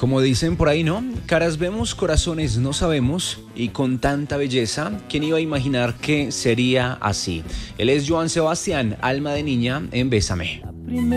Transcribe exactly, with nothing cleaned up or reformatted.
Como dicen por ahí, ¿no? Caras vemos, corazones no sabemos. Y con tanta belleza, ¿quién iba a imaginar que sería así? Él es Joan Sebastián, alma de niña en Bésame.